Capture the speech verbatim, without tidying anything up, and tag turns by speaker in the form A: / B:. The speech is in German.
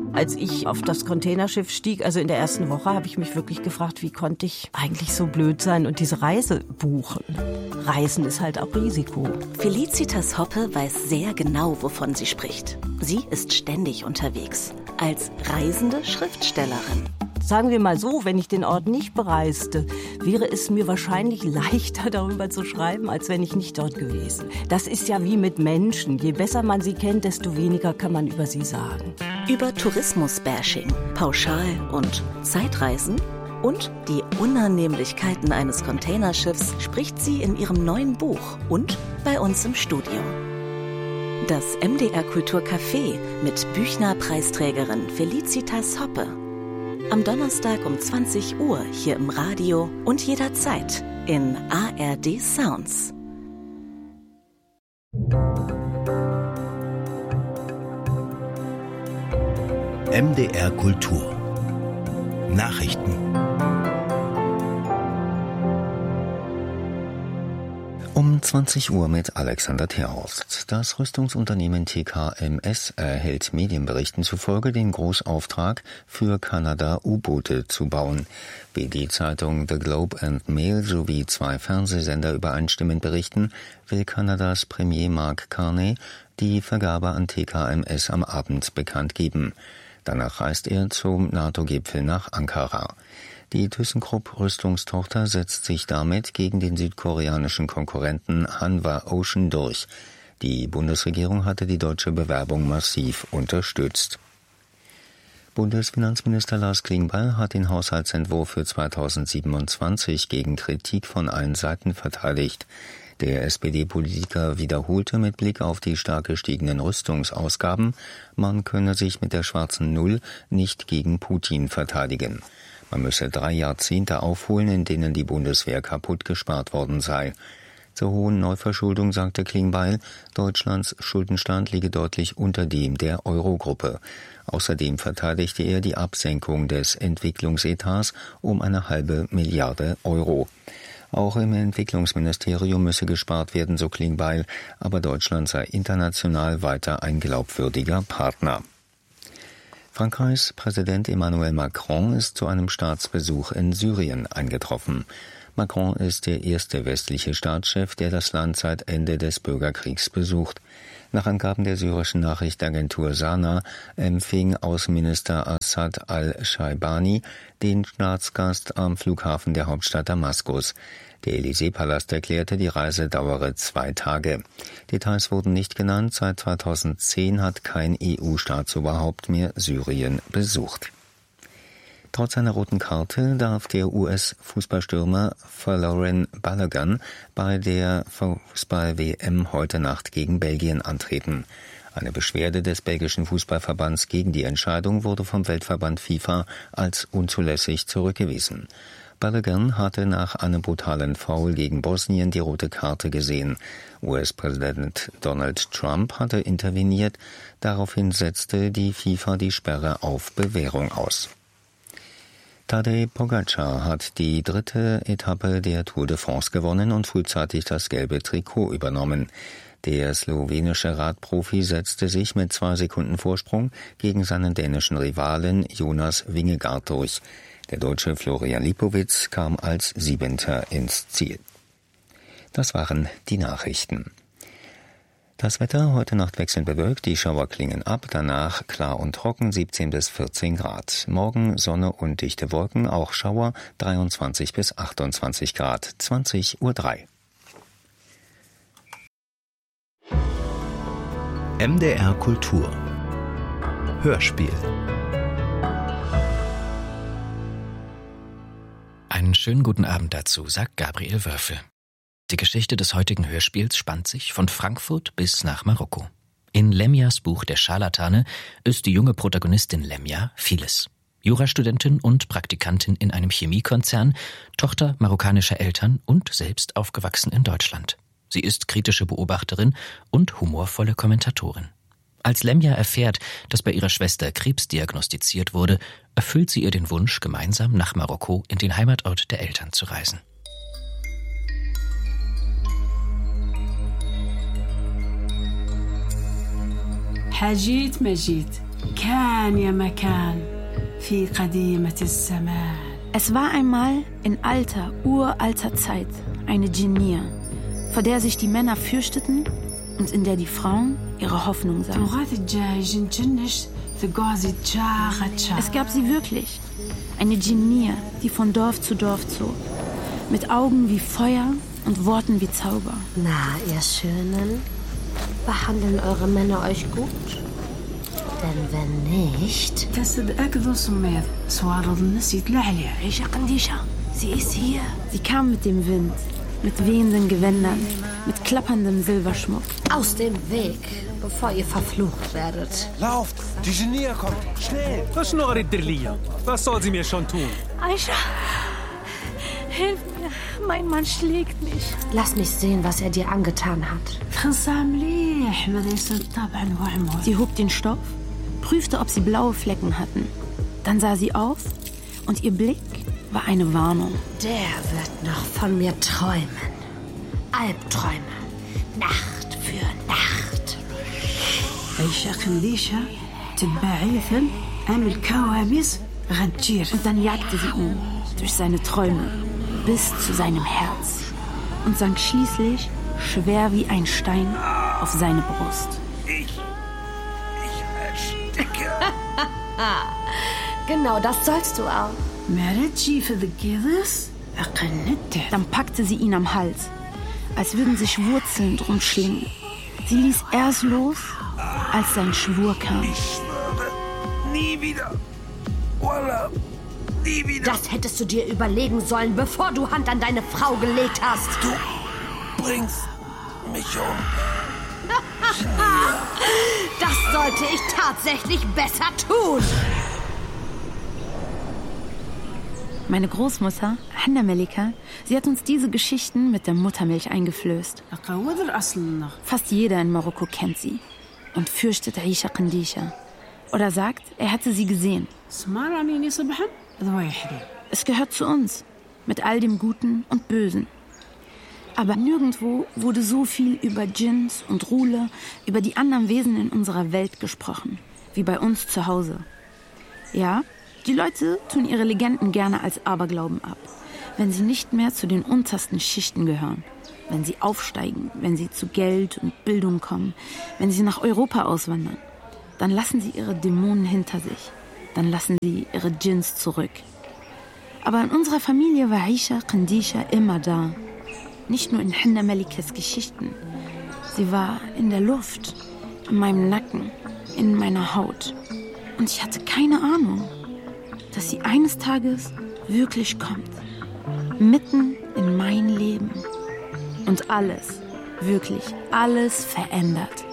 A: Als ich auf das Containerschiff stieg, also in der ersten Woche, habe ich mich wirklich gefragt, wie konnte ich eigentlich so blöd sein und diese Reise buchen? Reisen ist halt auch Risiko.
B: Felicitas Hoppe weiß sehr genau, wovon sie spricht. Sie ist ständig unterwegs. Als reisende Schriftstellerin.
A: Sagen wir mal so, wenn ich den Ort nicht bereiste, wäre es mir wahrscheinlich leichter, darüber zu schreiben, als wenn ich nicht dort gewesen. Das ist ja wie mit Menschen. Je besser man sie kennt, desto weniger kann man über sie sagen.
B: Über Tourismus-Bashing, Pauschal- und Zeitreisen und die Unannehmlichkeiten eines Containerschiffs spricht sie in ihrem neuen Buch und bei uns im Studio. Das M D R Kulturcafé mit Büchner-Preisträgerin Felicitas Hoppe. Am Donnerstag um zwanzig Uhr hier im Radio und jederzeit in A R D Sounds.
C: M D R Kultur Nachrichten. Um zwanzig Uhr mit Alexander Terhorst. Das Rüstungsunternehmen T K M S erhält Medienberichten zufolge den Großauftrag, für Kanada U-Boote zu bauen. Wie die Zeitung The Globe and Mail sowie zwei Fernsehsender übereinstimmend berichten, will Kanadas Premier Mark Carney die Vergabe an T K M S am Abend bekannt geben. Danach reist er zum NATO-Gipfel nach Ankara. Die ThyssenKrupp-Rüstungstochter setzt sich damit gegen den südkoreanischen Konkurrenten Hanwha Ocean durch. Die Bundesregierung hatte die deutsche Bewerbung massiv unterstützt. Bundesfinanzminister Lars Klingbeil hat den Haushaltsentwurf für zweitausendsiebenundzwanzig gegen Kritik von allen Seiten verteidigt. Der S P D-Politiker wiederholte mit Blick auf die stark gestiegenen Rüstungsausgaben, man könne sich mit der schwarzen Null nicht gegen Putin verteidigen. Man müsse drei Jahrzehnte aufholen, in denen die Bundeswehr kaputt gespart worden sei. Zur hohen Neuverschuldung sagte Klingbeil, Deutschlands Schuldenstand liege deutlich unter dem der Eurogruppe. Außerdem verteidigte er die Absenkung des Entwicklungsetats um eine halbe Milliarde Euro. Auch im Entwicklungsministerium müsse gespart werden, so Klingbeil, aber Deutschland sei international weiter ein glaubwürdiger Partner. Frankreichs Präsident Emmanuel Macron ist zu einem Staatsbesuch in Syrien eingetroffen. Macron ist der erste westliche Staatschef, der das Land seit Ende des Bürgerkriegs besucht. Nach Angaben der syrischen Nachrichtenagentur Sana empfing Außenminister Assad al-Shaibani den Staatsgast am Flughafen der Hauptstadt Damaskus. Der Élysée-Palast erklärte, die Reise dauere zwei Tage. Details wurden nicht genannt. Seit zweitausendzehn hat kein E U-Staatsoberhaupt mehr Syrien besucht. Trotz einer roten Karte darf der U S-Fußballstürmer Folarin Balogun bei der Fußball-W M heute Nacht gegen Belgien antreten. Eine Beschwerde des belgischen Fußballverbands gegen die Entscheidung wurde vom Weltverband FIFA als unzulässig zurückgewiesen. Balogun hatte nach einem brutalen Foul gegen Bosnien die rote Karte gesehen. U S-Präsident Donald Trump hatte interveniert. Daraufhin setzte die FIFA die Sperre auf Bewährung aus. Tadej Pogačar hat die dritte Etappe der Tour de France gewonnen und frühzeitig das gelbe Trikot übernommen. Der slowenische Radprofi setzte sich mit zwei Sekunden Vorsprung gegen seinen dänischen Rivalen Jonas Vingegaard durch. Der Deutsche Florian Lipowitz kam als Siebenter ins Ziel. Das waren die Nachrichten. Das Wetter heute Nacht wechselnd bewölkt, die Schauer klingen ab, danach klar und trocken, siebzehn bis vierzehn Grad. Morgen Sonne und dichte Wolken, auch Schauer, dreiundzwanzig bis achtundzwanzig Grad, zwanzig Uhr drei.
D: M D R Kultur Hörspiel.
E: Einen schönen guten Abend dazu, sagt Gabriel Wörfe. Die Geschichte des heutigen Hörspiels spannt sich von Frankfurt bis nach Marokko. In Lemjas Buch Der Scharlatane ist die junge Protagonistin Lemja vieles. Jurastudentin und Praktikantin in einem Chemiekonzern, Tochter marokkanischer Eltern und selbst aufgewachsen in Deutschland. Sie ist kritische Beobachterin und humorvolle Kommentatorin. Als Lemja erfährt, dass bei ihrer Schwester Krebs diagnostiziert wurde, erfüllt sie ihr den Wunsch, gemeinsam nach Marokko in den Heimatort der Eltern zu reisen.
F: حجيت مجيت كان يا مكان في قديمة الزمان.
G: Es war einmal in alter, uralter Zeit eine Dschinniya, vor der sich die Männer fürchteten und in der die Frauen ihre Hoffnung sahen. Es gab sie wirklich, eine Dschinniya, die von Dorf zu Dorf zog, mit Augen wie Feuer und Worten wie Zauber.
H: Na, ihr Schönen, behandeln eure Männer euch gut? Denn wenn nicht...
G: Sie ist hier. Sie kam mit dem Wind, mit wehenden Gewändern, mit klapperndem Silberschmuck.
H: Aus dem Weg, bevor ihr verflucht werdet.
I: Lauft, die Dschinniya kommt, schnell.
J: Was soll sie mir schon tun?
G: Aisha, hilf mir, mein Mann schlägt mich.
H: Lass mich sehen, was er dir angetan hat.
G: Sie hob den Stoff, prüfte, ob sie blaue Flecken hatten. Dann sah sie auf und ihr Blick war eine Warnung.
H: Der wird noch von mir träumen. Albträume. Nacht für Nacht.
G: Und dann jagte sie ihn durch seine Träume bis zu seinem Herz und sank schließlich schwer wie ein Stein auf seine Brust.
H: Genau, das sollst du auch.
G: Dann packte sie ihn am Hals, als würden sich Wurzeln drum schlingen. Sie ließ erst los, als sein Schwur kam.
I: Ich schwöre, nie wieder. Wallah, nie wieder.
H: Das hättest du dir überlegen sollen, bevor du Hand an deine Frau gelegt hast.
I: Du bringst mich um.
H: Das sollte ich tatsächlich besser tun.
G: Meine Großmutter, Hanna Melika, sie hat uns diese Geschichten mit der Muttermilch eingeflößt. Fast jeder in Marokko kennt sie und fürchtet Aisha Qandisha. Oder sagt, er hätte sie gesehen. Es gehört zu uns, mit all dem Guten und Bösen. Aber nirgendwo wurde so viel über Djinns und Rule, über die anderen Wesen in unserer Welt gesprochen, wie bei uns zu Hause. Ja, die Leute tun ihre Legenden gerne als Aberglauben ab, wenn sie nicht mehr zu den untersten Schichten gehören, wenn sie aufsteigen, wenn sie zu Geld und Bildung kommen, wenn sie nach Europa auswandern. Dann lassen sie ihre Dämonen hinter sich, dann lassen sie ihre Djinns zurück. Aber in unserer Familie war Aisha Qandisha immer da. Nicht nur in Hanna Melikas Geschichten. Sie war in der Luft, in meinem Nacken, in meiner Haut. Und ich hatte keine Ahnung, dass sie eines Tages wirklich kommt. Mitten in mein Leben. Und alles, wirklich alles verändert.